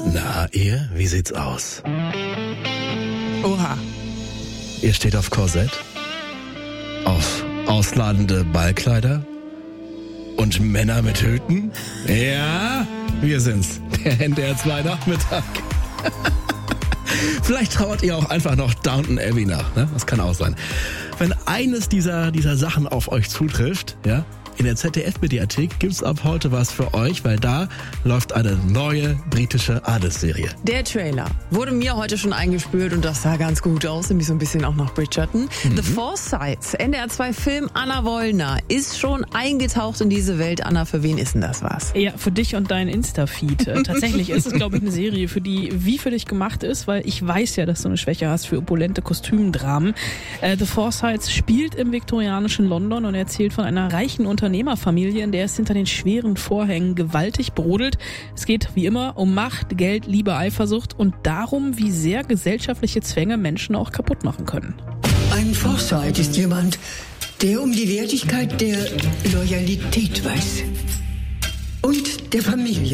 Na, ihr, wie sieht's aus? Oha. Ihr steht auf Korsett, auf ausladende Ballkleider und Männer mit Hüten? Ja, wir sind's, der NDR 2 Nachmittag. Vielleicht trauert ihr auch einfach noch Downton Abbey nach, ne? Das kann auch sein. Wenn eines dieser Sachen auf euch zutrifft, ja, in der ZDF-Mediathek gibt's ab heute was für euch, weil da läuft eine neue britische Adelsserie. Der Trailer wurde mir heute schon eingespült und das sah ganz gut aus, nämlich so ein bisschen auch nach Bridgerton. The Forsyths, NDR 2 Film Anna Wollner, ist schon eingetaucht in diese Welt. Anna, für wen ist denn das was? Ja, für dich und dein Insta-Feed. Tatsächlich ist es, glaube ich, eine Serie, für die wie für dich gemacht ist, weil ich weiß ja, dass du eine Schwäche hast für opulente Kostümdramen. The Forsyths spielt im viktorianischen London und erzählt von einer reichen Unternehmerfamilie, in der es hinter den schweren Vorhängen gewaltig brodelt. Es geht wie immer um Macht, Geld, Liebe, Eifersucht und darum, wie sehr gesellschaftliche Zwänge Menschen auch kaputt machen können. Ein Forsyth ist jemand, der um die Wertigkeit der Loyalität weiß. Und der Familie.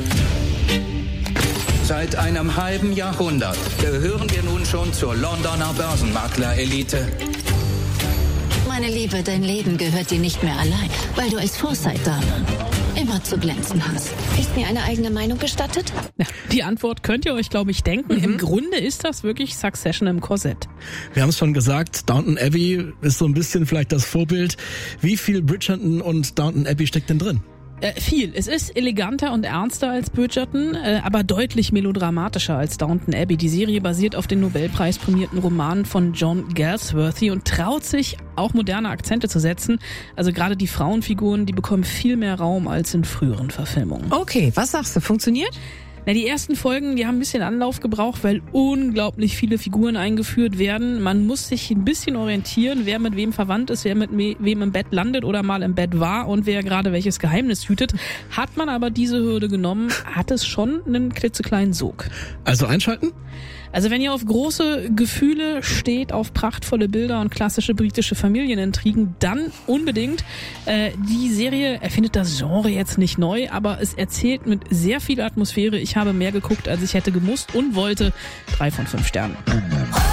Seit einem halben Jahrhundert gehören wir nun schon zur Londoner Börsenmakler-Elite. Meine Liebe, dein Leben gehört dir nicht mehr allein, weil du als Forsyth-Dame immer zu glänzen hast. Ist mir eine eigene Meinung gestattet? Ja, die Antwort könnt ihr euch, glaube ich, denken. Im Grunde ist das wirklich Succession im Korsett. Wir haben es schon gesagt, Downton Abbey ist so ein bisschen vielleicht das Vorbild. Wie viel Bridgerton und Downton Abbey steckt denn drin? Viel. Es ist eleganter und ernster als Bridgerton, aber deutlich melodramatischer als Downton Abbey. Die Serie basiert auf den Nobelpreis-prämierten Roman von John Galsworthy und traut sich, auch moderne Akzente zu setzen. Also gerade die Frauenfiguren, die bekommen viel mehr Raum als in früheren Verfilmungen. Okay, was sagst du? Funktioniert? Na, die ersten Folgen, die haben ein bisschen Anlauf gebraucht, weil unglaublich viele Figuren eingeführt werden. Man muss sich ein bisschen orientieren, wer mit wem verwandt ist, wer mit wem im Bett landet oder mal im Bett war und wer gerade welches Geheimnis hütet. Hat man aber diese Hürde genommen, hat es schon einen klitzekleinen Sog. Also einschalten? Also wenn ihr auf große Gefühle steht, auf prachtvolle Bilder und klassische britische Familienintrigen, dann unbedingt. Die Serie erfindet das Genre jetzt nicht neu, aber es erzählt mit sehr viel Atmosphäre. Ich habe mehr geguckt, als ich hätte gemusst und wollte. 3 von 5 Sternen.